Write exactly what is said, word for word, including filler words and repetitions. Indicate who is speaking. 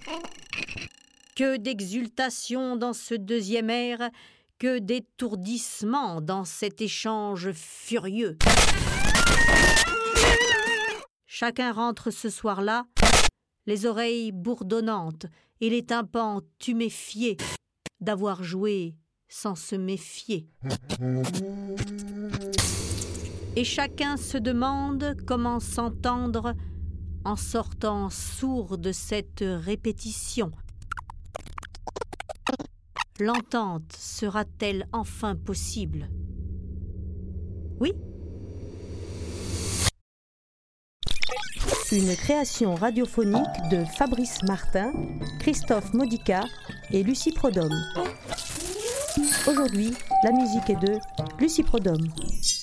Speaker 1: Que d'exultation dans ce deuxième air, que d'étourdissement dans cet échange furieux. Chacun rentre ce soir-là, les oreilles bourdonnantes et les tympans tuméfiés d'avoir joué sans se méfier. Et chacun se demande comment s'entendre en sortant sourd de cette répétition. L'entente sera-t-elle enfin possible? Oui?
Speaker 2: Une création radiophonique de Fabrice Martin, Christophe Modica et Lucie Prodhomme. Aujourd'hui, la musique est de Lucie Prodhomme.